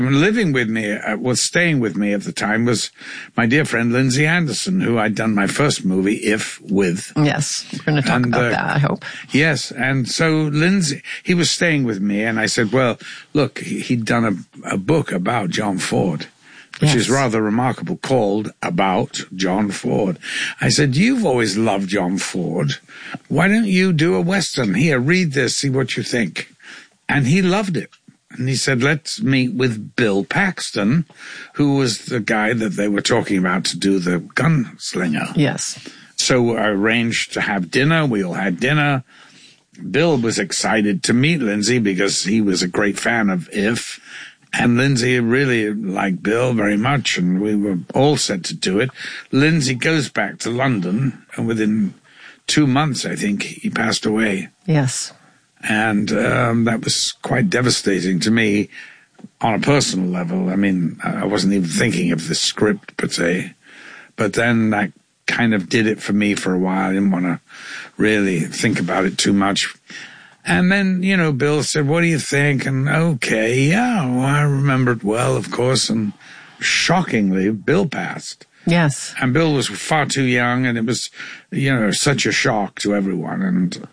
Living with me, staying with me at the time was my dear friend Lindsay Anderson, who I'd done my first movie, If, with. Yes, we're going to talk about that, I hope. Yes, and so Lindsay, he was staying with me, and I said, well, look, he'd done a book about John Ford, which is rather remarkable, called About John Ford. I said, you've always loved John Ford. Why don't you do a Western? Here, read this, see what you think. And he loved it. And he said, let's meet with Bill Paxton, who was the guy that they were talking about to do the Gunslinger. Yes. So I arranged to have dinner. We all had dinner. Bill was excited to meet Lindsay because he was a great fan of If. And Lindsay really liked Bill very much, and we were all set to do it. Lindsay goes back to London, and within 2 months, I think, he passed away. Yes. And that was quite devastating to me on a personal level. I mean, I wasn't even thinking of the script per se. But then that kind of did it for me for a while. I didn't want to really think about it too much. And then, Bill said, what do you think? And okay, yeah, well, I remember it well, of course. And shockingly, Bill passed. Yes. And Bill was far too young, and it was, such a shock to everyone. And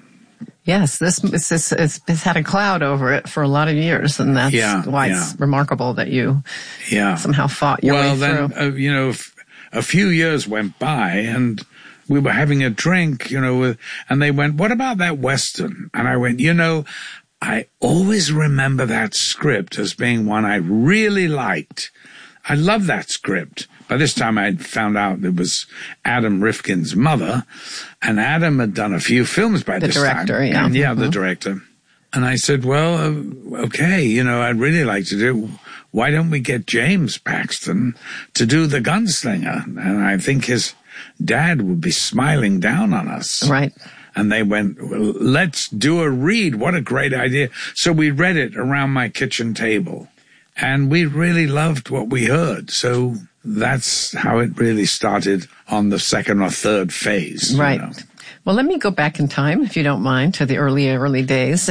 yes, it's had a cloud over it for a lot of years, and that's why it's remarkable that you somehow fought your way through. Well, then, a few years went by, and we were having a drink, and they went, what about that Western? And I went, I always remember that script as being one I really liked. I love that script. By this time, I'd found out it was Adam Rifkin's mother, and Adam had done a few films by this time. The director, the director. And I said, well, okay, I'd really like to do, why don't we get James Paxton to do The Gunslinger? And I think his dad would be smiling down on us. Right. And they went, well, let's do a read. What a great idea. So we read it around my kitchen table, and we really loved what we heard. So that's how it really started on the second or third phase. Right. Well, let me go back in time, if you don't mind, to the early days.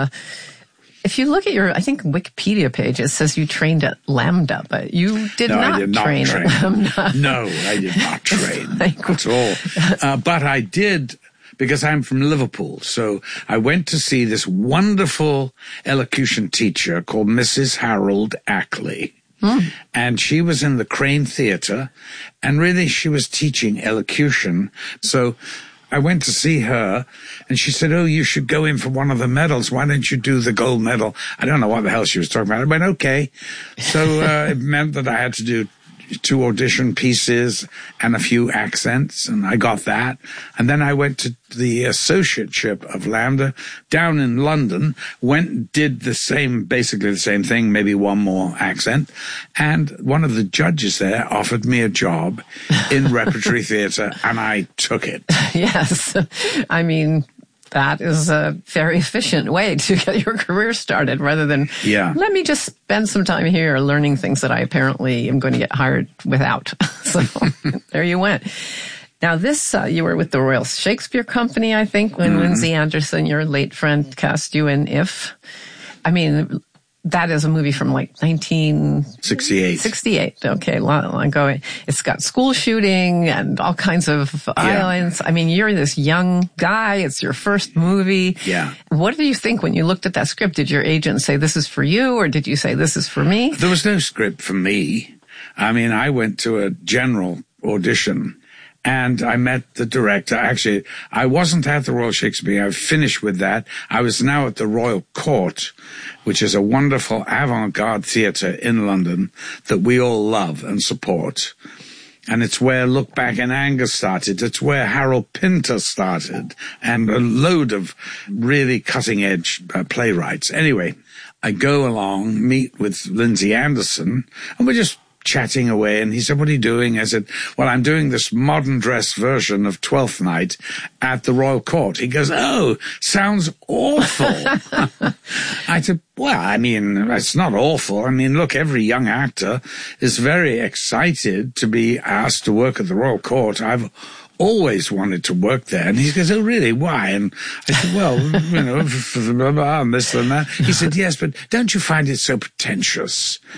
If you look at your, I think, Wikipedia page, it says you trained at Lambda, but you did not train at Lambda. No, I did not train at all. But I did, because I'm from Liverpool. So I went to see this wonderful elocution teacher called Mrs. Harold Ackley. And she was in the Crane Theatre, and really she was teaching elocution. So I went to see her, and she said, oh, you should go in for one of the medals. Why don't you do the gold medal? I don't know what the hell she was talking about. I went, okay. So it meant that I had to do 2 audition pieces and a few accents, and I got that. And then I went to the associateship of Lambda down in London, did basically the same thing, maybe one more accent. And one of the judges there offered me a job in repertory theatre, and I took it. Yes. I mean, that is a very efficient way to get your career started, rather than, let me just spend some time here learning things that I apparently am going to get hired without. So there you went. Now this, you were with the Royal Shakespeare Company, I think, when Lindsay Anderson, your late friend, cast you in If. I mean, that is a movie from like 1968. 68. Okay, long ago. It's got school shooting and all kinds of islands. I mean, you're this young guy. It's your first movie. Yeah. What did you think when you looked at that script? Did your agent say, this is for you, or did you say, this is for me? There was no script for me. I mean, I went to a general audition, and I met the director. Actually, I wasn't at the Royal Shakespeare. I finished with that. I was now at the Royal Court, which is a wonderful avant-garde theatre in London that we all love and support. And it's where Look Back in Anger started. It's where Harold Pinter started, and a load of really cutting-edge playwrights. Anyway, I go along, meet with Lindsay Anderson, and we're just chatting away, and he said, what are you doing? I said, well, I'm doing this modern dress version of Twelfth Night at the Royal Court. He goes, oh, sounds awful. I said, well, I mean, it's not awful. I mean, look, every young actor is very excited to be asked to work at the Royal Court. I've always wanted to work there. And he goes, oh, really? Why? And I said, well, for the blah, blah, and this and that. He said, yes, but don't you find it so pretentious?